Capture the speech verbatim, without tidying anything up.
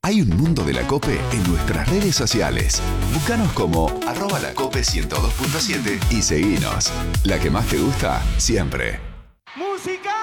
Hay un mundo de la COPE en nuestras redes sociales. Búscanos como arroba la cope ciento dos punto siete y seguinos. La que más te gusta, siempre. ¡Música!